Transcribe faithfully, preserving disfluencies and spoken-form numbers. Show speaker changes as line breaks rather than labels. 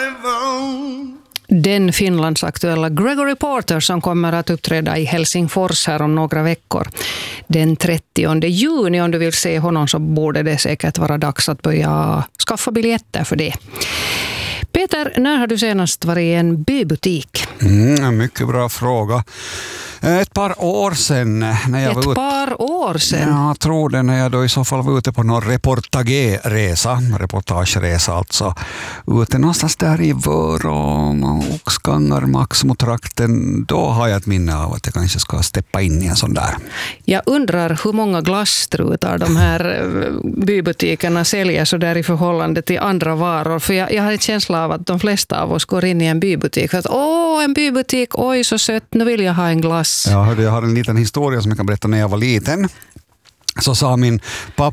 Den finlandsaktuella Gregory Porter som kommer att uppträda i Helsingfors här om några veckor. Den trettionde juni, om du vill se honom så borde det säkert vara dags att börja skaffa biljetter för det. Peter, när har du senast varit i en bybutik?
Mm, mycket bra fråga. Ett par år sedan. När jag
Ett
var ut...
par år sedan?
Jag tror det, när jag då i så fall var ute på någon reportageresa. Reportageresa alltså. Ute någonstans där i Vörå, Oxgangar, Maxmo-trakten. Då har jag ett minne av att jag kanske ska steppa in i en sån där.
Jag undrar hur många glasstrutar de här bybutikerna säljer så där i förhållande till andra varor. För jag, jag har en känsla av att de flesta av oss går in i en bybutik. För att, åh, en bybutik, oj så sött, nu vill jag ha en glass.
Ja, hörde, jag har en liten historia som jag kan berätta när jag var liten. Så sa min pappa